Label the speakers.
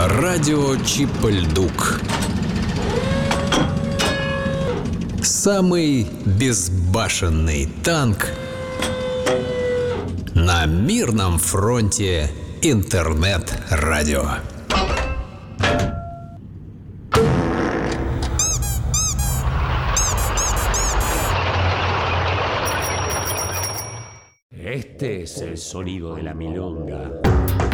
Speaker 1: Радио Чип-Льдук. Самый безбашенный танк на мирном фронте интернет-радио.
Speaker 2: Este es el sonido de la milonga.